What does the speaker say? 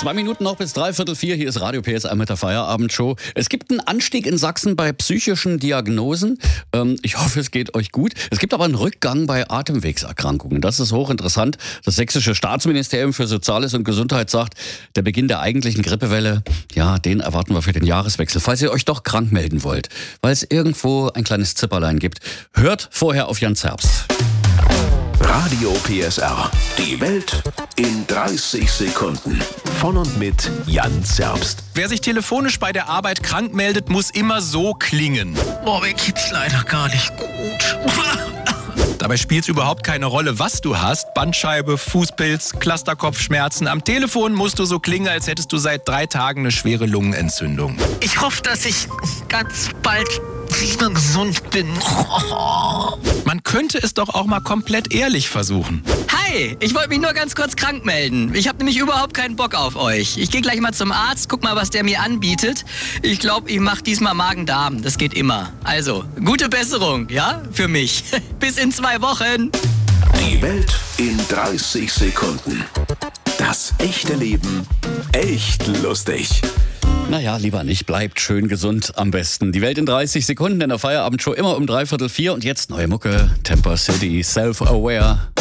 2 Minuten noch bis 3:45. Hier ist Radio PSR mit der Feierabendshow. Es gibt einen Anstieg in Sachsen bei psychischen Diagnosen. Ich hoffe, es geht euch gut. Es gibt aber einen Rückgang bei Atemwegserkrankungen. Das ist hochinteressant. Das sächsische Staatsministerium für Soziales und Gesundheit sagt, der Beginn der eigentlichen Grippewelle, ja, den erwarten wir für den Jahreswechsel. Falls ihr euch doch krank melden wollt, weil es irgendwo ein kleines Zipperlein gibt, hört vorher auf Jan Zerbst. Radio PSR. Die Welt in 30 Sekunden. Von und mit Jan Zerbst. Wer sich telefonisch bei der Arbeit krank meldet, muss immer so klingen. Boah, mir geht's leider gar nicht gut. Dabei spielt es überhaupt keine Rolle, was du hast. Bandscheibe, Fußpilz, Clusterkopfschmerzen. Am Telefon musst du so klingen, als hättest du seit 3 Tagen eine schwere Lungenentzündung. Ich hoffe, dass ich ganz bald wieder gesund bin. Man könnte es doch auch mal komplett ehrlich versuchen. Hi, ich wollte mich nur ganz kurz krank melden. Ich habe nämlich überhaupt keinen Bock auf euch. Ich gehe gleich mal zum Arzt, guck mal, was der mir anbietet. Ich glaube, ich mache diesmal Magen-Darm. Das geht immer. Also, gute Besserung, ja, für mich. Bis in 2 Wochen. Die Welt in 30 Sekunden. Das echte Leben echt lustig. Naja, lieber nicht. Bleibt schön gesund am besten. Die Welt in 30 Sekunden in der Feierabendshow immer um 3:45. Und jetzt neue Mucke. Temper City, Self-Aware.